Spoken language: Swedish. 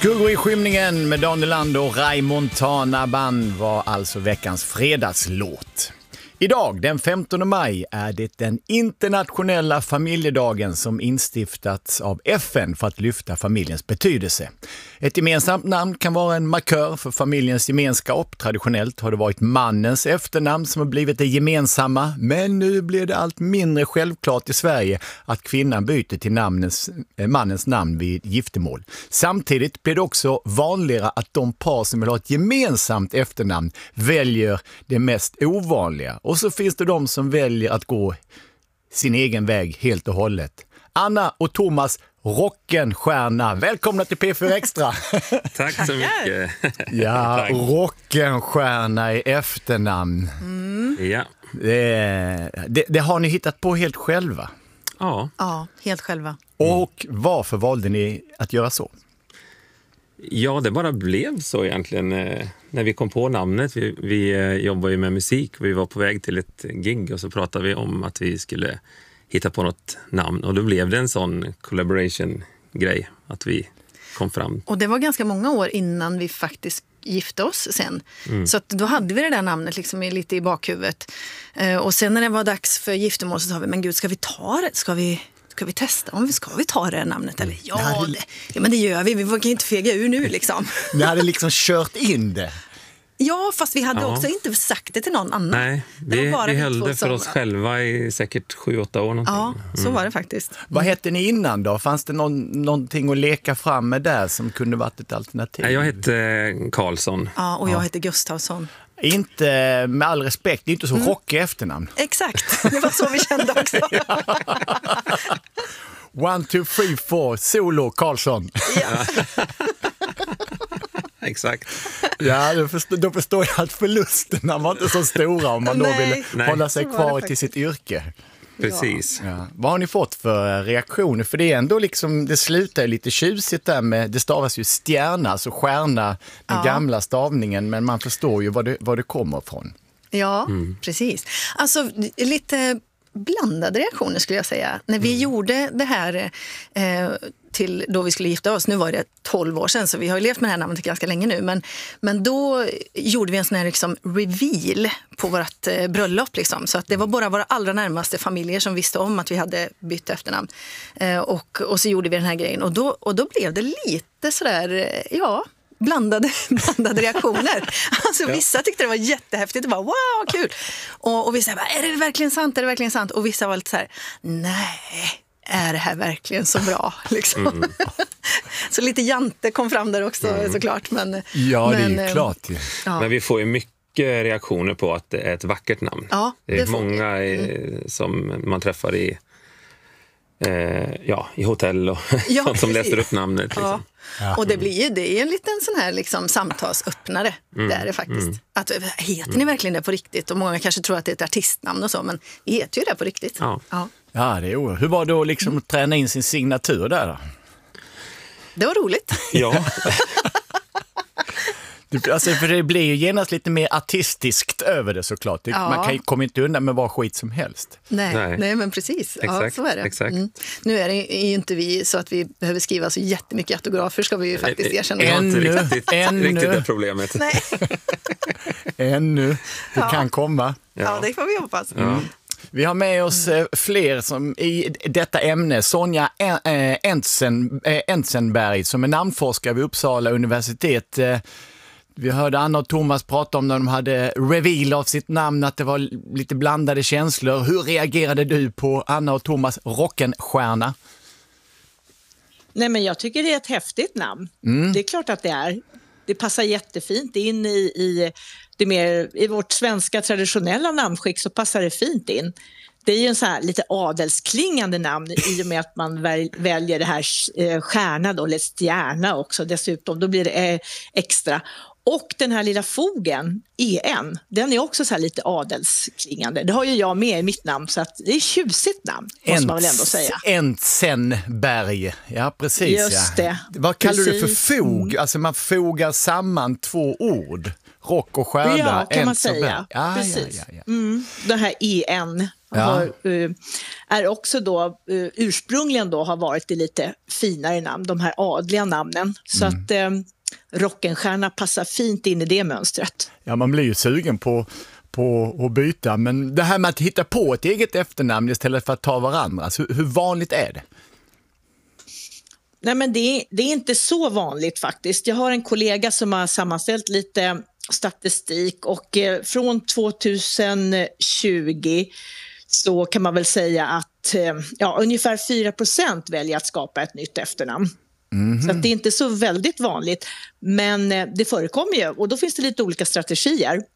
Skuggor i skymningen med Dan Nylander och Ray Montana Band var alltså veckans fredagslåt. Idag, den 15 maj, är det den internationella familjedagen som instiftats av FN för att lyfta familjens betydelse. Ett gemensamt namn kan vara en markör för familjens gemenskap. Traditionellt har det varit mannens efternamn som har blivit det gemensamma, men nu blir det allt mindre självklart i Sverige att kvinnan byter till mannens namn vid giftermål. Samtidigt blir det också vanligare att de par som vill ha ett gemensamt efternamn väljer det mest ovanliga. Och så finns det de som väljer att gå sin egen väg helt och hållet. Anna och Thomas Rockenstjärna, välkomna till P4 Extra. Tack så mycket. Ja, Tack. Rockenstjärna i efternamn. Ja. Det har ni hittat på helt själva. Ja. Ja, helt själva. Och varför valde ni att göra så? Ja, det bara blev så egentligen när vi kom på namnet. Vi jobbar ju med musik. Vi var på väg till ett gig och så pratade vi om att vi skulle hitta på något namn. Och då blev det en sån collaboration-grej att vi kom fram. Och det var ganska många år innan vi faktiskt gifte oss sen. Så att då hade vi det där namnet liksom lite i bakhuvudet. Och sen när det var dags för giftermål så sa vi, men gud, ska vi ta det? Ska vi testa? Ska vi ta det här namnet? Eller ja, men det gör vi. Vi kan inte fega ur nu liksom. Ni hade liksom kört in det. Ja, fast vi hade också inte sagt det till någon annan. Nej, vi höll det för oss själva i säkert 7-8 år någonting. Ja, så var det faktiskt. Vad hette ni innan då? Fanns det någonting att leka fram med där som kunde varit ett alternativ? Jag hette Karlsson. Ja, och jag heter Gustafsson. Inte, med all respekt, det är inte så rockig efternamn. Exakt, det var så vi kände också. 1, 2, 3, 4, solo Karlsson. Ja. Exakt. Ja, då förstår jag att förlusterna var inte så stora om man då vill hålla sig kvar till sitt yrke. Precis. Ja. Vad har ni fått för reaktioner? För det är ändå liksom, det slutar lite tjusigt där med, det stavas ju stjärna, alltså stjärna, den gamla stavningen, men man förstår ju var det kommer från. Ja, precis. Alltså lite blandade reaktioner skulle jag säga. När vi gjorde det här till då vi skulle gifta oss, nu var det 12 år sedan så vi har ju levt med det här namnet ganska länge nu, men då gjorde vi en sån här liksom reveal på vårt bröllop liksom, så att det var bara våra allra närmaste familjer som visste om att vi hade bytt efternamn och så gjorde vi den här grejen och då blev det lite sådär, ja, blandade reaktioner. Alltså vissa tyckte det var jättehäftigt och bara wow, kul. Och vissa bara, är det verkligen sant? Är det verkligen sant? Och vissa var lite så här, nej, är det här verkligen så bra? Liksom. Så lite jante kom fram där också såklart. Men, ja, det är klart. Ja. Men vi får ju mycket reaktioner på att det är ett vackert namn. Ja, det är många som man träffar i hotell och som läser upp namnet. Liksom. Ja. Och det är en liten sån här liksom samtalsöppnare. Det är det faktiskt. Att, heter ni verkligen det på riktigt? Och många kanske tror att det är ett artistnamn och så, men vi heter ju det på riktigt. Ja, det är oerhört. Hur var det att liksom träna in sin signatur där då? Det var roligt. Ja. Alltså, för det blir ju genast lite mer artistiskt över det såklart. Man kommer inte undan med vad skit som helst. Nej, men precis. Exakt, ja, så är det. Exakt. Nu är det ju inte vi så att vi behöver skriva så jättemycket autografer, ska vi ju faktiskt erkänna. Det är inte riktigt det problemet. Nej. Ännu. Det kan komma. Ja, det får vi hoppas. Ja. Vi har med oss fler som i detta ämne. Sonja Entzenberg som är namnforskare vid Uppsala universitet. Vi hörde Anna och Thomas prata om när de hade reveal av sitt namn, att det var lite blandade känslor. Hur reagerade du på Anna och Thomas Rockenstjärna? Nej, men jag tycker det är ett häftigt namn. Det är klart att det är. Det passar jättefint in i vårt svenska traditionella namnskick, så passar det fint in. Det är ju en så här lite adelsklingande namn i och med att man väljer det här stjärna då, eller stjärna också dessutom. Då blir det extra. Och den här lilla fogen, EN, den är också så här lite adelsklingande. Det har ju jag med i mitt namn, så att det är ett tjusigt namn, måste man väl ändå säga. Entzenberg, ja precis. Just det. Vad kallar du för fog? Alltså man fogar samman två ord. Rock och stjärna. Ja, kan man säga. Ja, precis. Ja. Det här EN, är också då ursprungligen då har varit det lite finare namn, de här adliga namnen. Så att Rockenstierna passar fint in i det mönstret. Ja, man blir ju sugen på att byta, men det här med att hitta på ett eget efternamn istället för att ta varandras, hur vanligt är det? Nej, men det är inte så vanligt faktiskt. Jag har en kollega som har sammanställt lite statistik och från 2020 så kan man väl säga att ungefär 4% väljer att skapa ett nytt efternamn. Så att det är inte så väldigt vanligt, men det förekommer ju och då finns det lite olika strategier.